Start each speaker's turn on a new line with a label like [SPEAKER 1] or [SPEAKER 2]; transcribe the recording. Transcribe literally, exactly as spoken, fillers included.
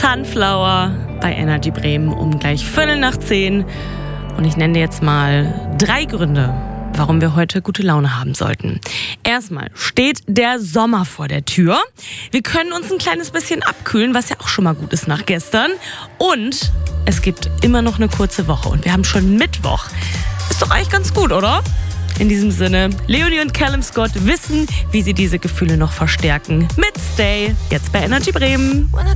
[SPEAKER 1] Sunflower bei Energy Bremen um gleich Viertel nach zehn. Und ich nenne dir jetzt mal drei Gründe, warum wir heute gute Laune haben sollten. Erstmal steht der Sommer vor der Tür. Wir können uns ein kleines bisschen abkühlen, was ja auch schon mal gut ist nach gestern. Und es gibt immer noch eine kurze Woche und wir haben schon Mittwoch. Ist doch eigentlich ganz gut, oder? In diesem Sinne, Leonie und Callum Scott wissen, wie sie diese Gefühle noch verstärken. Mit Stay, jetzt bei Energy Bremen.